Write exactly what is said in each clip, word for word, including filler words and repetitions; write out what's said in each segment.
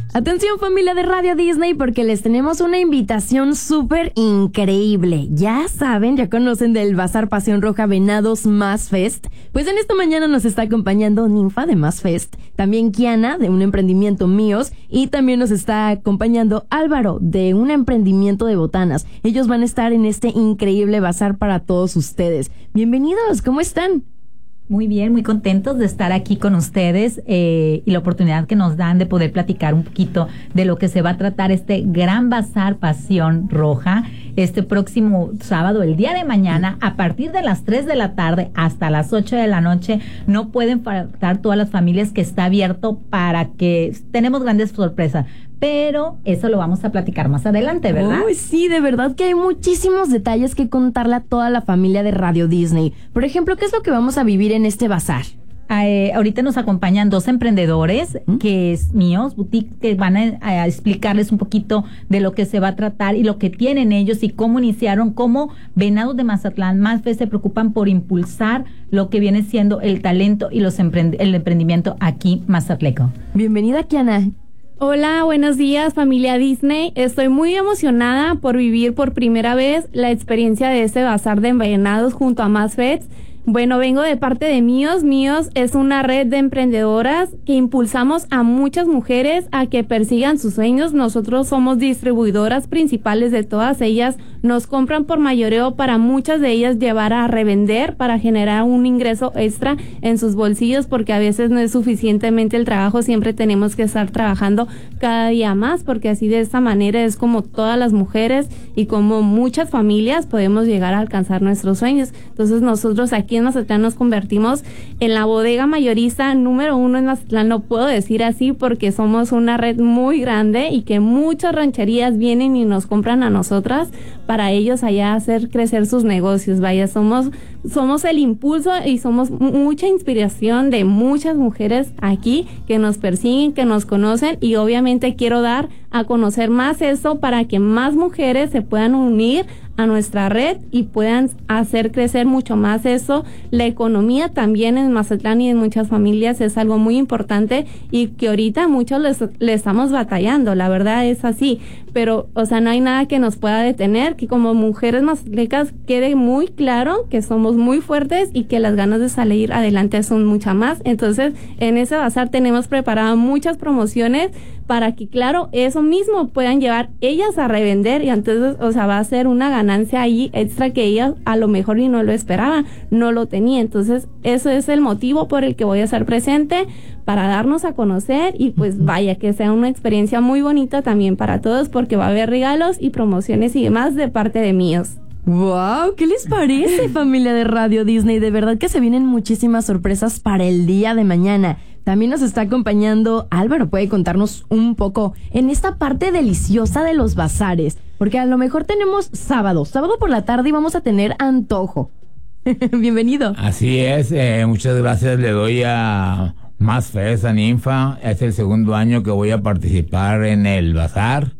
Atención, familia de Radio Disney, porque les tenemos una invitación súper increíble. Ya saben, ya conocen del Bazar Pasión Roja Venados Más Fest. Pues en esta mañana nos está acompañando Ninfa de Más Fest, también Kiana de un emprendimiento Míos, y también nos está acompañando Álvaro de un emprendimiento de botanas. Ellos van a estar en este increíble bazar para todos ustedes. Bienvenidos, ¿cómo están? Muy bien, muy contentos de estar aquí con ustedes eh, y la oportunidad que nos dan de poder platicar un poquito de lo que se va a tratar este gran bazar Pasión Roja este próximo sábado, el día de mañana, a partir de las tres de la tarde hasta las ocho de la noche. No pueden faltar todas las familias, que está abierto para que tenemos grandes sorpresas. Pero eso lo vamos a platicar más adelante, ¿verdad? Uy, sí, de verdad que hay muchísimos detalles que contarle a toda la familia de Radio Disney. Por ejemplo, ¿qué es lo que vamos a vivir en este bazar? Eh, ahorita nos acompañan dos emprendedores, ¿Mm? que es Míos Boutique, que van a, a explicarles un poquito de lo que se va a tratar y lo que tienen ellos y cómo iniciaron, cómo Venados de Mazatlán Más Fest se preocupan por impulsar lo que viene siendo el talento y los emprend- el emprendimiento aquí mazatleco. Bienvenida, Kiana. Hola, buenos días, familia Disney. Estoy muy emocionada por vivir por primera vez la experiencia de este bazar de Venados junto a Más Fest. Bueno, vengo de parte de Míos. Míos es una red de emprendedoras que impulsamos a muchas mujeres a que persigan sus sueños. Nosotros somos distribuidoras principales de todas ellas. Nos compran por mayoreo para muchas de ellas llevar a revender para generar un ingreso extra en sus bolsillos, porque a veces no es suficientemente el trabajo. Siempre tenemos que estar trabajando cada día más, porque así de esta manera es como todas las mujeres y como muchas familias podemos llegar a alcanzar nuestros sueños. Entonces nosotros aquí en Mazatlán nos convertimos en la bodega mayorista número uno en Mazatlán. No puedo decir así porque somos una red muy grande y que muchas rancherías vienen y nos compran a nosotras para ellos allá hacer crecer sus negocios. Vaya, somos somos el impulso y somos mucha inspiración de muchas mujeres aquí que nos persiguen, que nos conocen, y obviamente quiero dar a conocer más eso para que más mujeres se puedan unir a nuestra red y puedan hacer crecer mucho más eso. La economía también en Mazatlán y en muchas familias es algo muy importante y que ahorita muchos les, le estamos batallando, la verdad es así, pero o sea, no hay nada que nos pueda detener, que como mujeres mazatlecas quede muy claro que somos muy fuertes y que las ganas de salir adelante son mucha más. Entonces, en ese bazar tenemos preparado muchas promociones para que, claro, eso mismo puedan llevar ellas a revender, y entonces, o sea, va a ser una ganancia ahí extra que ellas a lo mejor y no lo esperaban, no lo tenía. Entonces, eso es el motivo por el que voy a estar presente, para darnos a conocer y pues vaya, que sea una experiencia muy bonita también para todos, porque va a haber regalos y promociones y demás de parte de Míos. ¡Wow! ¿Qué les parece, familia de Radio Disney? De verdad que se vienen muchísimas sorpresas para el día de mañana. También nos está acompañando Álvaro. ¿Puede contarnos un poco en esta parte deliciosa de los bazares? Porque a lo mejor tenemos sábado, sábado por la tarde, y vamos a tener antojo. Bienvenido. Así es, eh, muchas gracias le doy a Más Fest, a Ninfa. Es el segundo año que voy a participar en el bazar.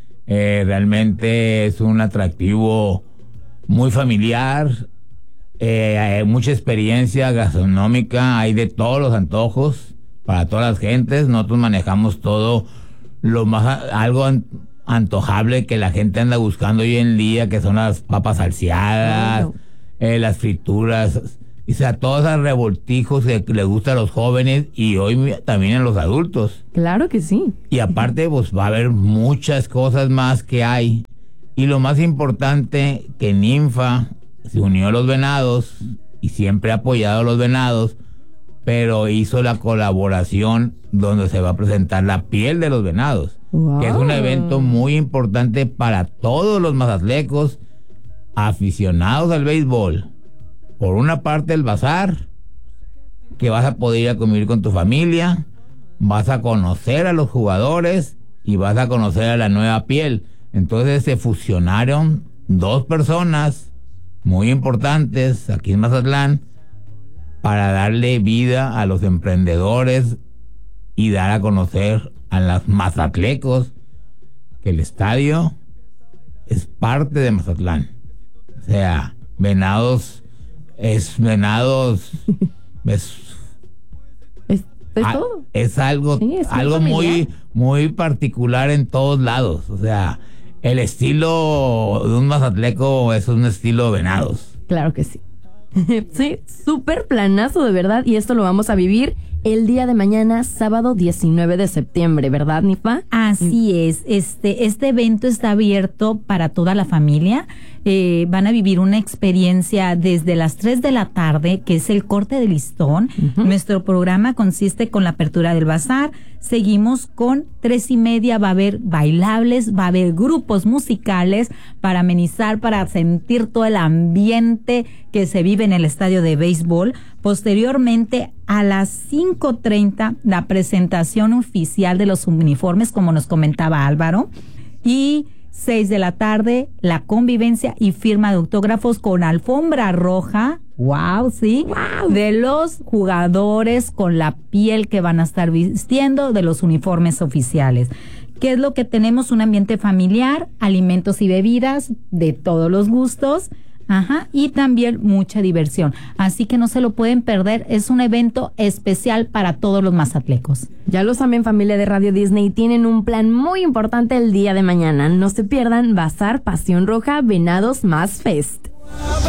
Eh, realmente es un atractivo muy familiar, eh, hay mucha experiencia gastronómica, hay de todos los antojos para todas las gentes. Nosotros manejamos todo lo más, algo an, antojable que la gente anda buscando hoy en día, que son las papas salseadas, oh, no. eh, las frituras, o sea, todos esos revoltijos que les gustan a los jóvenes y hoy también a los adultos. Claro que sí. Y aparte, pues va a haber muchas cosas más que hay. Y lo más importante, que Ninfa se unió a los Venados y siempre ha apoyado a los Venados, pero hizo la colaboración donde se va a presentar la piel de los Venados, wow. que es un evento muy importante para todos los mazatlecos aficionados al béisbol. Por una parte, el bazar, que vas a poder ir a convivir con tu familia, vas a conocer a los jugadores y vas a conocer a la nueva piel. Entonces se fusionaron dos personas muy importantes aquí en Mazatlán para darle vida a los emprendedores y dar a conocer a los mazatlecos que el estadio es parte de Mazatlán. O sea, Venados es Venados es, es Es a, todo. Es algo, sí, es algo muy, muy particular en todos lados. O sea, el estilo de un mazatleco es un estilo venados. Claro que sí. Sí, súper planazo de verdad, y esto lo vamos a vivir el día de mañana, sábado diecinueve de septiembre, ¿verdad, Nifa? Así es, este, este evento está abierto para toda la familia. Eh, van a vivir una experiencia desde las tres de la tarde, que es el corte de listón. Uh-huh. Nuestro programa consiste con la apertura del bazar. Seguimos con tres y media, va a haber bailables, va a haber grupos musicales para amenizar, para sentir todo el ambiente que se vive en el estadio de béisbol. Posteriormente, a las cinco treinta, la presentación oficial de los uniformes, como nos comentaba Álvaro, y seis de la tarde, la convivencia y firma de autógrafos con alfombra roja, wow, sí, wow, de los jugadores con la piel que van a estar vistiendo de los uniformes oficiales. ¿Qué es lo que tenemos? Un ambiente familiar, alimentos y bebidas de todos los gustos. Ajá, y también mucha diversión. Así que no se lo pueden perder. Es un evento especial para todos los mazatlecos. Ya lo saben, familia de Radio Disney, tienen un plan muy importante el día de mañana. No se pierdan Bazar Pasión Roja Venados Más Fest.